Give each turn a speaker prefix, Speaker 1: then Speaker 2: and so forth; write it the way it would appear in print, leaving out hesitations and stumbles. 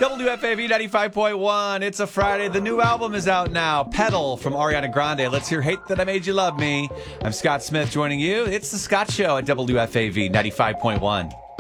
Speaker 1: WFAV 95.1. It's a Friday. The new album is out now. Pedal from Ariana Grande. Let's hear Hate That I Made You Love Me. I'm Scott Smith joining you. It's The Scott Show at WFAV 95.1.